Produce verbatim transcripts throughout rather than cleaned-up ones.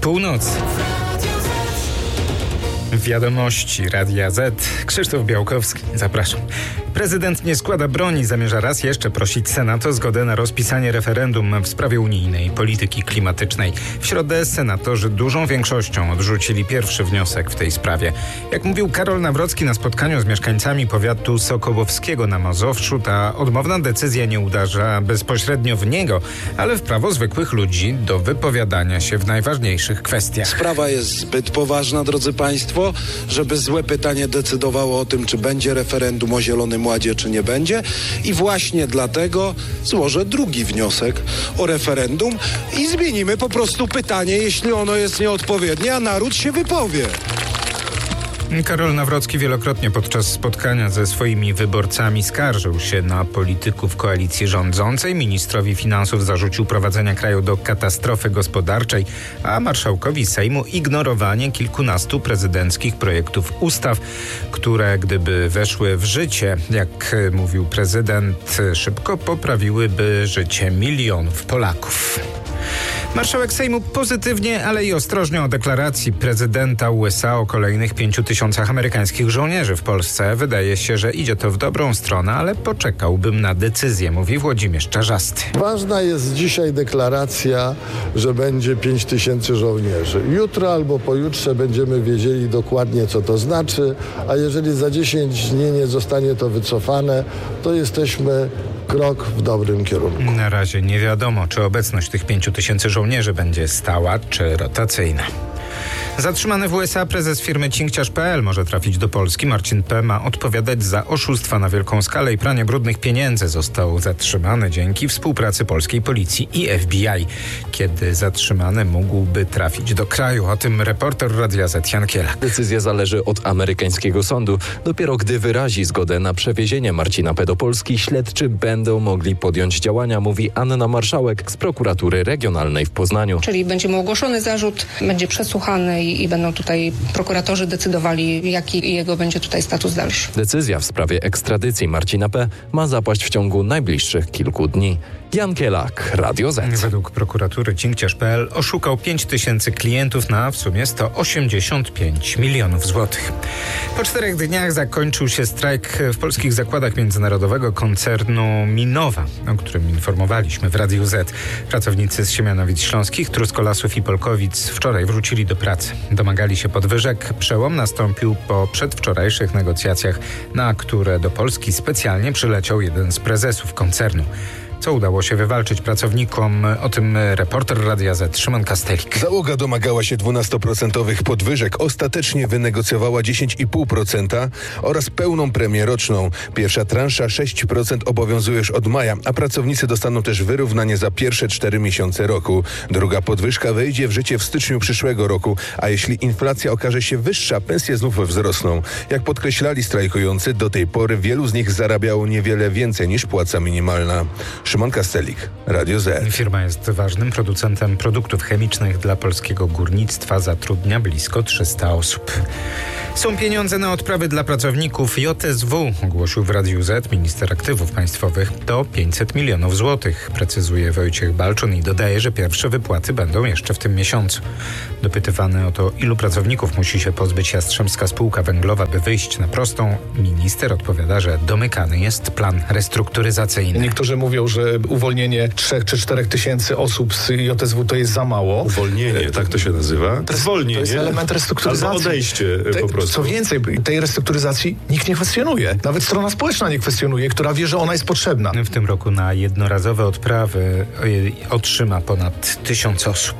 Północ. Wiadomości Radia Z. Krzysztof Białkowski. Zapraszam. Prezydent nie składa broni. Zamierza raz jeszcze prosić Senat o zgodę na rozpisanie referendum w sprawie unijnej polityki klimatycznej. W środę senatorzy dużą większością odrzucili pierwszy wniosek w tej sprawie. Jak mówił Karol Nawrocki na spotkaniu z mieszkańcami powiatu sokołowskiego na Mazowszu, ta odmowna decyzja nie uderza bezpośrednio w niego, ale w prawo zwykłych ludzi do wypowiadania się w najważniejszych kwestiach. Sprawa jest zbyt poważna, drodzy Państwo, żeby złe pytanie decydowało o tym, czy będzie referendum o Zielonym Ładzie, czy nie będzie. I właśnie dlatego złożę drugi wniosek o referendum i zmienimy po prostu pytanie, jeśli ono jest nieodpowiednie, a naród się wypowie. Karol Nawrocki wielokrotnie podczas spotkania ze swoimi wyborcami skarżył się na polityków koalicji rządzącej. Ministrowi finansów zarzucił prowadzenie kraju do katastrofy gospodarczej, a marszałkowi Sejmu ignorowanie kilkunastu prezydenckich projektów ustaw, które gdyby weszły w życie, jak mówił prezydent, szybko poprawiłyby życie milionów Polaków. Marszałek Sejmu pozytywnie, ale i ostrożnie o deklaracji prezydenta U S A o kolejnych pięciu tysiącach amerykańskich żołnierzy w Polsce. Wydaje się, że idzie to w dobrą stronę, ale poczekałbym na decyzję, mówi Włodzimierz Czarzasty. Ważna jest dzisiaj deklaracja, że będzie pięć tysięcy żołnierzy. Jutro albo pojutrze będziemy wiedzieli dokładnie, co to znaczy, a jeżeli za dziesięć dni nie zostanie to wycofane, to jesteśmy krok w dobrym kierunku. Na razie nie wiadomo, czy obecność tych pięciu tysięcy żołnierzy będzie stała, czy rotacyjna. Zatrzymany w U S A prezes firmy Cinkciarz kropka pe el może trafić do Polski. Marcin P. ma odpowiadać za oszustwa na wielką skalę i pranie brudnych pieniędzy. Został zatrzymany dzięki współpracy polskiej policji i F B I. Kiedy zatrzymany mógłby trafić do kraju? O tym reporter Radia Z Jan Kielak. Decyzja zależy od amerykańskiego sądu. Dopiero gdy wyrazi zgodę na przewiezienie Marcina P. do Polski, śledczy będą mogli podjąć działania, mówi Anna Marszałek z prokuratury regionalnej w Poznaniu. Czyli będzie mu ogłoszony zarzut, będzie przesłuchany i, i będą tutaj prokuratorzy decydowali, jaki jego będzie tutaj status dalszy. Decyzja w sprawie ekstradycji Marcina P. ma zapaść w ciągu najbliższych kilku dni. Jan Kielak, Radio Z. Według prokuratury Cinkciarz kropka pe el oszukał pięć tysięcy klientów na w sumie sto osiemdziesiąt pięć milionów złotych. Po czterech dniach zakończył się strajk w polskich zakładach międzynarodowego koncernu Minowa, o którym informowaliśmy w Radiu Z. Pracownicy z Siemianowic Śląskich, Truskolasów i Polkowic wczoraj wrócili do pracy. Domagali się podwyżek. Przełom nastąpił po przedwczorajszych negocjacjach, na które do Polski specjalnie przyleciał jeden z prezesów koncernu. Co udało się wywalczyć pracownikom? O tym reporter Radia Z Szymon Kastelik. Załoga domagała się dwunastoprocentowych podwyżek. Ostatecznie wynegocjowała dziesięć i pół procent oraz pełną premię roczną. Pierwsza transza sześć procent obowiązuje już od maja, a pracownicy dostaną też wyrównanie za pierwsze cztery miesiące roku. Druga podwyżka wejdzie w życie w styczniu przyszłego roku, a jeśli inflacja okaże się wyższa, pensje znów wzrosną. Jak podkreślali strajkujący, do tej pory wielu z nich zarabiało niewiele więcej niż płaca minimalna. Szymon Kastelik, Radio Z. Firma jest ważnym producentem produktów chemicznych dla polskiego górnictwa. Zatrudnia blisko trzysta osób. Są pieniądze na odprawy dla pracowników. J S W ogłosił w Radiu Z minister aktywów państwowych. To pięćset milionów złotych, precyzuje Wojciech Balczun i dodaje, że pierwsze wypłaty będą jeszcze w tym miesiącu. Dopytywany o to, ilu pracowników musi się pozbyć Jastrzębska Spółka Węglowa, by wyjść na prostą, minister odpowiada, że domykany jest plan restrukturyzacyjny. Niektórzy mówią, że uwolnienie trzech czy czterech tysięcy osób z J S W to jest za mało. Uwolnienie, tak to się nazywa? To jest, Zwolnienie. To jest element restrukturyzacji. Albo odejście Te, po prostu. Co więcej, tej restrukturyzacji nikt nie kwestionuje. Nawet strona społeczna nie kwestionuje, która wie, że ona jest potrzebna. W tym roku na jednorazowe odprawy otrzyma ponad tysiąc osób.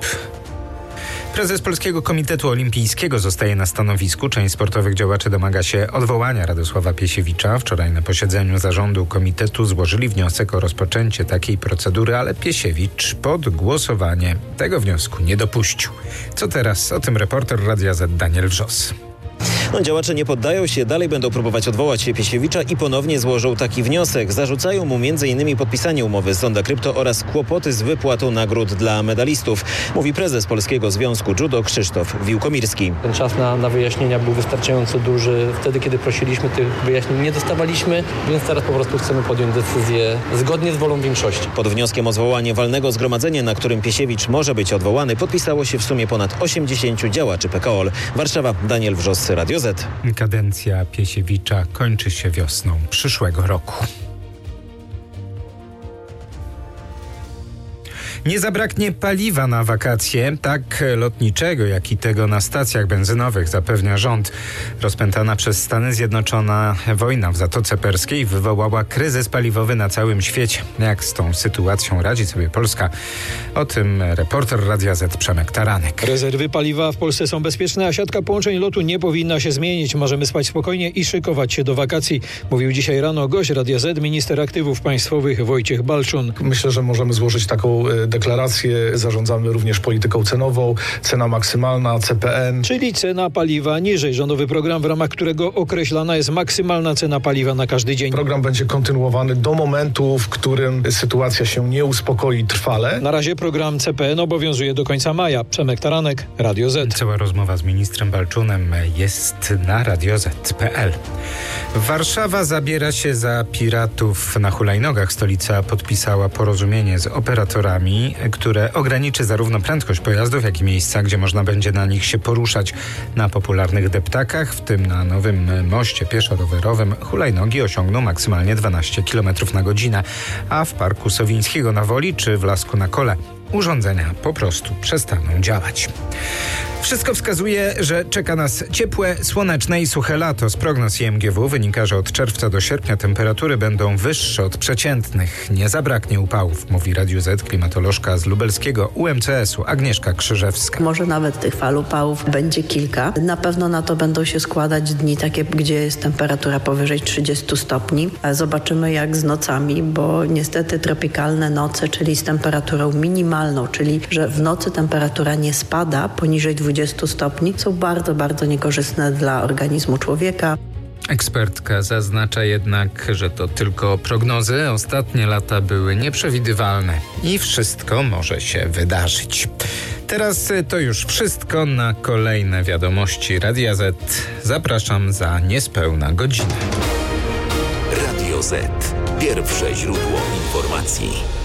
Prezes Polskiego Komitetu Olimpijskiego zostaje na stanowisku. Część sportowych działaczy domaga się odwołania Radosława Piesiewicza. Wczoraj na posiedzeniu zarządu komitetu złożyli wniosek o rozpoczęcie takiej procedury, ale Piesiewicz pod głosowanie tego wniosku nie dopuścił. Co teraz? O tym reporter Radia Z Daniel Wrzos. No, działacze nie poddają się, dalej będą próbować odwołać się Piesiewicza i ponownie złożą taki wniosek. Zarzucają mu między innymi podpisanie umowy z Sonda Krypto oraz kłopoty z wypłatą nagród dla medalistów, mówi prezes Polskiego Związku Judo Krzysztof Wiłkomirski. Ten czas na, na wyjaśnienia był wystarczająco duży. Wtedy, kiedy prosiliśmy, tych wyjaśnień nie dostawaliśmy, więc teraz po prostu chcemy podjąć decyzję zgodnie z wolą większości. Pod wnioskiem o zwołanie walnego zgromadzenia, na którym Piesiewicz może być odwołany, podpisało się w sumie ponad osiemdziesięciu działaczy P K O L. Warszawa, Daniel Wrzos, Radio Z. Kadencja Piesiewicza kończy się wiosną przyszłego roku. Nie zabraknie paliwa na wakacje, tak lotniczego, jak i tego na stacjach benzynowych, zapewnia rząd. Rozpętana przez Stany Zjednoczone wojna w Zatoce Perskiej wywołała kryzys paliwowy na całym świecie. Jak z tą sytuacją radzi sobie Polska? O tym reporter Radia Z Przemek Taranek. Rezerwy paliwa w Polsce są bezpieczne, a siatka połączeń lotu nie powinna się zmienić. Możemy spać spokojnie i szykować się do wakacji, mówił dzisiaj rano gość Radia Z, minister aktywów państwowych Wojciech Balczun. Myślę, że możemy złożyć taką deklarację. Zarządzamy również polityką cenową, cena maksymalna, C P N. Czyli cena paliwa niżej. Rządowy program, w ramach którego określana jest maksymalna cena paliwa na każdy dzień. Program będzie kontynuowany do momentu, w którym sytuacja się nie uspokoi trwale. Na razie program C P N obowiązuje do końca maja. Przemek Taranek, Radio Z. Cała rozmowa z ministrem Balczunem jest na radio zet kropka pe el. Warszawa zabiera się za piratów na hulajnogach. Stolica podpisała porozumienie z operatorami, które ograniczy zarówno prędkość pojazdów, jak i miejsca, gdzie można będzie na nich się poruszać. Na popularnych deptakach, w tym na nowym moście pieszo-rowerowym, hulajnogi osiągną maksymalnie dwanaście kilometrów na godzinę, a w Parku Sowińskiego na Woli czy w Lasku na Kole urządzenia po prostu przestaną działać. Wszystko wskazuje, że czeka nas ciepłe, słoneczne i suche lato. Z prognoz I M G W wynika, że od czerwca do sierpnia temperatury będą wyższe od przeciętnych. Nie zabraknie upałów, mówi Radiu Z klimatolożka z lubelskiego U M C S u Agnieszka Krzyżewska. Może nawet tych fal upałów będzie kilka. Na pewno na to będą się składać dni takie, gdzie jest temperatura powyżej trzydziestu stopni. Zobaczymy jak z nocami, bo niestety tropikalne noce, czyli z temperaturą minimalną, czyli że w nocy temperatura nie spada poniżej dwudziestu stopni, są bardzo, bardzo niekorzystne dla organizmu człowieka. Ekspertka zaznacza jednak, że to tylko prognozy. Ostatnie lata były nieprzewidywalne i wszystko może się wydarzyć. Teraz to już wszystko. Na kolejne wiadomości Radia Z zapraszam za niespełna godzinę. Radio Z. Pierwsze źródło informacji.